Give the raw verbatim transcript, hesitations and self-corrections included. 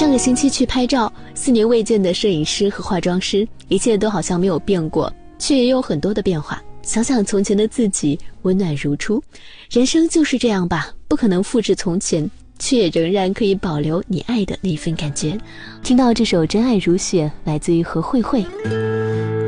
上个星期去拍照，四年未见的摄影师和化妆师，一切都好像没有变过，却也有很多的变化。想想从前的自己，温暖如初。人生就是这样吧，不可能复制从前，却也仍然可以保留你爱的那份感觉。听到这首《真爱如雪》，来自于何慧慧。